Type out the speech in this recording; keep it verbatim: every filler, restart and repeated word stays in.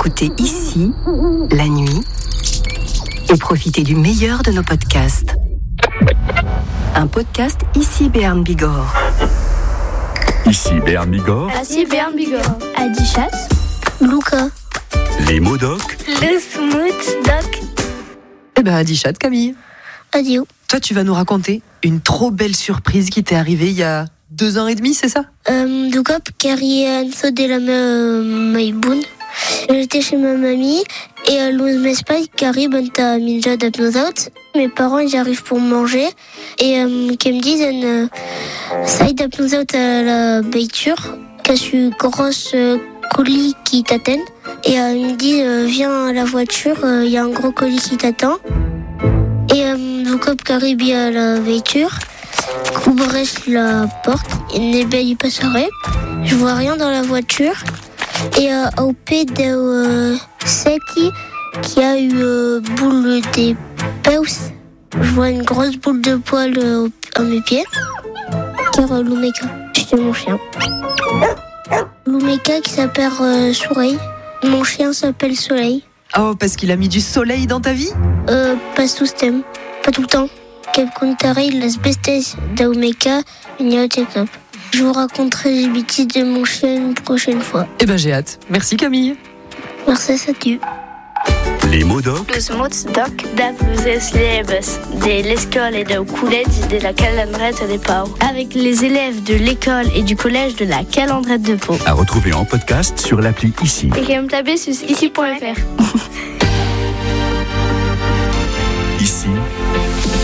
écouter ici, la nuit, et profiter du meilleur de nos podcasts. Un podcast Ici Béarn Bigorre. Ici Béarn Bigorre. Ici Béarn Bigorre. Adichat. Luca. Les mots doc. Le smooth doc. Eh ben, Adichat, Camille. Adio. Toi, tu vas nous raconter une trop belle surprise qui t'est arrivée il y a deux ans et demi, c'est ça? Euh, du coup, Carrie Anso de la Maïboun. J'étais chez ma mamie et à l'ouest m'espace Carrie Banta Minja d'Apnosaut. Mes parents, ils arrivent pour manger et euh, qui me disent euh, ça y d'Apnosaut à la beiture, qu'est-ce que grosse euh, colis qui t'attend. Et euh, ils me disent euh, viens à la voiture, il euh, y a un gros colis qui t'attend. Et euh, du coup, Carrie vient à la voiture. Couvrez la porte, il n'est pas du passerait. Je vois rien dans la voiture. Et euh, au pied de euh, Seti, qui a eu euh, boule des paus, je vois une grosse boule de poil euh, à mes pieds. Car euh, Lumeka, c'était mon chien. Lumeka qui s'appelle euh, Soleil. Mon chien s'appelle Soleil. Oh, parce qu'il a mis du soleil dans ta vie? Euh, pas tout le temps, pas tout le temps. Las bestes d'Aumeka, Ignotekop. Je vous raconterai les bêtises de mon chien une prochaine fois. Eh ben, j'ai hâte. Merci, Camille. Merci, salut. Les mots doc. Los mots doc d'Abluzes Liebes de l'école et de collège de la Calandrette de Pau. Avec les élèves de l'école et du collège de la Calandrette de Pau. À retrouver en podcast sur l'appli Ici. Et qui me taper sur ici point f r.